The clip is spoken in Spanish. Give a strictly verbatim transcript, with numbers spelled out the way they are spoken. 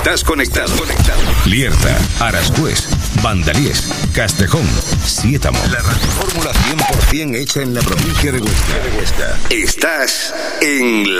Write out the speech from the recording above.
Estás conectado. conectado. Lierta, Arascués, Vandaliés, Castejón, Siétamo. La radiofórmula cien por ciento hecha en la provincia de Huesca. Estás en